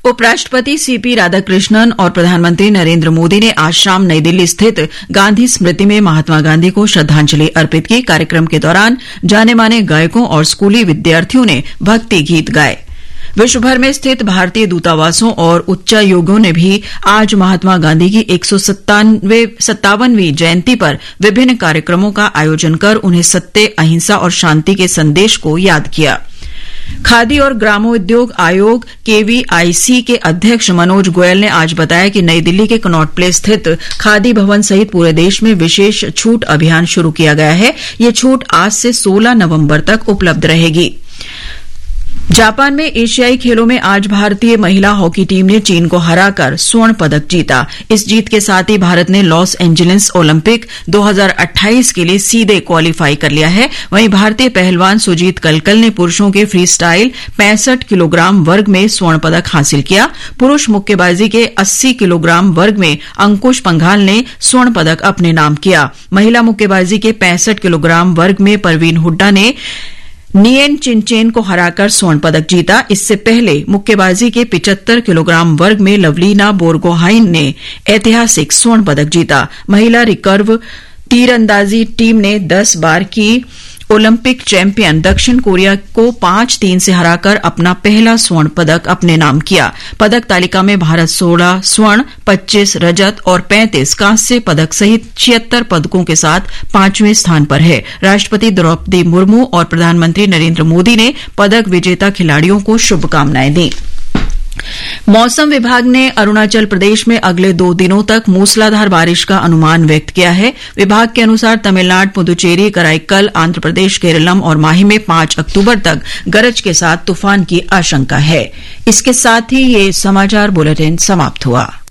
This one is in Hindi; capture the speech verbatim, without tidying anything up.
उपराष्ट्रपति सीपी राधाकृष्णन और प्रधानमंत्री नरेंद्र मोदी ने आज शाम नई दिल्ली स्थित गांधी स्मृति में महात्मा गांधी को श्रद्धांजलि अर्पित की। कार्यक्रम के दौरान जाने माने गायकों और स्कूली विद्यार्थियों ने भक्ति गीत गाए। विश्वभर में स्थित भारतीय दूतावासों और उच्चायोगों ने भी आज महात्मा गांधी की एक सौ सत्तावनवीं जयंती पर विभिन्न कार्यक्रमों का आयोजन कर उन्हें सत्य, अहिंसा और शांति के संदेश को याद किया। खादी और ग्रामोद्योग आयोग केवीआईसी के अध्यक्ष मनोज गोयल ने आज बताया कि नई दिल्ली के कनॉट प्लेस स्थित खादी भवन सहित पूरे देश में विशेष छूट अभियान शुरू किया गया है। यह छूट आज से सोलह नवंबर तक उपलब्ध रहेगी। जापान में एशियाई खेलों में आज भारतीय महिला हॉकी टीम ने चीन को हराकर स्वर्ण पदक जीता। इस जीत के साथ ही भारत ने लॉस एंजेलिस ओलंपिक दो हज़ार अट्ठाईस के लिए सीधे क्वालीफाई कर लिया है। वहीं भारतीय पहलवान सुजीत कलकल ने पुरुषों के फ्री स्टाइल पैंसठ किलोग्राम वर्ग में स्वर्ण पदक हासिल किया। पुरुष मुक्केबाजी के अस्सी किलोग्राम वर्ग में अंकुश पंघाल ने स्वर्ण पदक अपने नाम किया। महिला मुक्केबाजी के पैंसठ किलोग्राम वर्ग में परवीन हुड्डा ने नियन चिनचेन को हराकर स्वर्ण पदक जीता। इससे पहले मुक्केबाजी के पचहत्तर किलोग्राम वर्ग में लवलीना बोरगोहाइन ने ऐतिहासिक स्वर्ण पदक जीता। महिला रिकर्व तीरंदाजी टीम ने दस बार की ओलंपिक चैंपियन दक्षिण कोरिया को पांच तीन से हराकर अपना पहला स्वर्ण पदक अपने नाम किया। पदक तालिका में भारत सोलह स्वर्ण, पच्चीस रजत और पैंतीस कांस्य पदक सहित छिहत्तर पदकों के साथ पांचवें स्थान पर है। राष्ट्रपति द्रौपदी मुर्मू और प्रधानमंत्री नरेंद्र मोदी ने पदक विजेता खिलाड़ियों को शुभकामनाएं दी। मौसम विभाग ने अरुणाचल प्रदेश में अगले दो दिनों तक मूसलाधार बारिश का अनुमान व्यक्त किया है। विभाग के अनुसार तमिलनाडु, पुदुचेरी, कराईकल, आंध्र प्रदेश, केरलम और माही में पांच अक्टूबर तक गरज के साथ तूफान की आशंका है। इसके साथ ही ये समाचार बुलेटिन समाप्त हुआ।